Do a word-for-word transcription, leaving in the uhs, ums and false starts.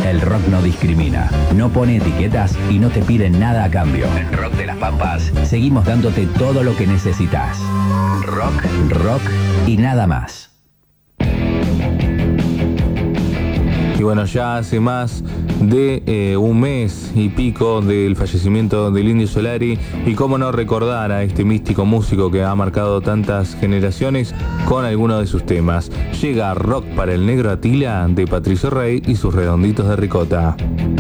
El rock no discrimina, no pone etiquetas y no te pide nada a cambio. En Rock de las Pampas seguimos dándote todo lo que necesitas. Rock, rock y nada más. Y bueno, ya hace más de eh, un mes y pico del fallecimiento del Indio Solari, y cómo no recordar a este místico músico que ha marcado tantas generaciones con algunos de sus temas. Llega Rock para el Negro Atila de Patricio Rey y sus Redonditos de Ricota.